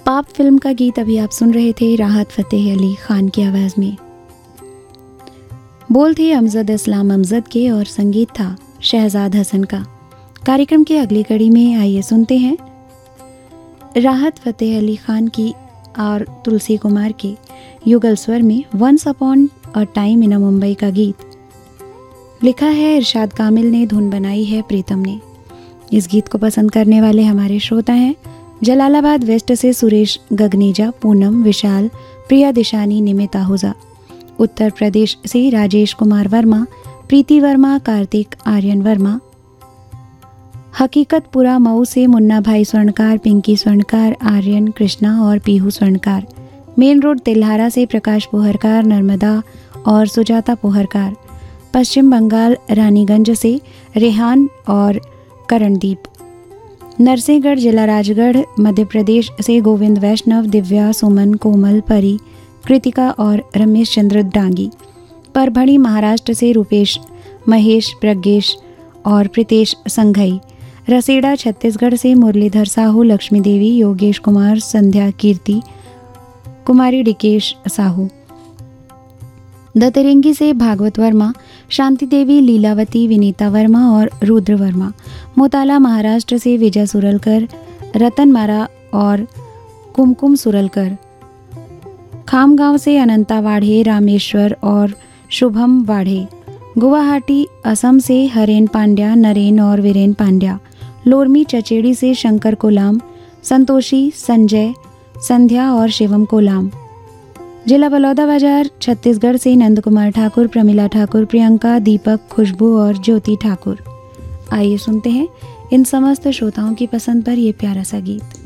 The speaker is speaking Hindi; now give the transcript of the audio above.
पाप फिल्म का गीत अभी आप सुन रहे थे राहत फ़तेह अली खान की आवाज़ में। बोल थे अमजद इस्लाम अमजद के और संगीत था शहजाद हसन का। कार्यक्रम की अगली कड़ी में आइए सुनते हैं राहत फ़तेह अली खान की और तुलसी कुमार के युगल स्वर में once upon a time in Mumbai का गीत। लिखा है इरशाद कामिल ने, धुन बनाई है प्रीतम ने। इस गीत को पसंद करने वाले हमारे श्रोता हैं जलालाबाद वेस्ट से सुरेश गगनेजा, पूनम, विशाल, प्रिया दिशानी, निमित आहूजा। उत्तर प्रदेश से राजेश कुमार वर्मा, प्रीति वर्मा, कार्तिक आर्यन वर्मा। हकीकतपुरा मऊ से मुन्ना भाई स्वर्णकार, पिंकी स्वर्णकार, आर्यन, कृष्णा और पीहू स्वर्णकार। मेन रोड तिल्हारा से प्रकाश पोहरकार, नर्मदा और सुजाता पोहरकार। पश्चिम बंगाल रानीगंज से रेहान और करणदीप। नरसिंहगढ़ जिला राजगढ़ मध्य प्रदेश से गोविंद वैष्णव, दिव्या, सुमन, कोमल, परी, कृतिका और रमेश चंद्र डांगी। परभणी महाराष्ट्र से रूपेश, महेश, प्रज्ञेश और प्रीतेश संघई। रसेड़ा छत्तीसगढ़ से मुरलीधर साहू, लक्ष्मी देवी, योगेश कुमार, संध्या कीर्ति, कुमारी डिकेश साहू। दतरिंगी से भागवत वर्मा, शांति देवी, लीलावती, विनीता वर्मा और रुद्र वर्मा। मोताला महाराष्ट्र से विजय सुरलकर, रतन मारा और कुमकुम सुरलकर। खामगांव से अनंता वाढ़े, रामेश्वर और शुभम वाढ़े। गुवाहाटी असम से हरेन पांड्या, नरेन और वीरेन पांड्या। लोरमी चचेड़ी से शंकर कोलाम, संतोषी, संजय, संध्या और शिवम कोलाम। जिला बलौदाबाजार छत्तीसगढ़ से नंद कुमार ठाकुर, प्रमिला ठाकुर, प्रियंका, दीपक, खुशबू और ज्योति ठाकुर। आइए सुनते हैं इन समस्त श्रोताओं की पसंद पर ये प्यारा सा गीत।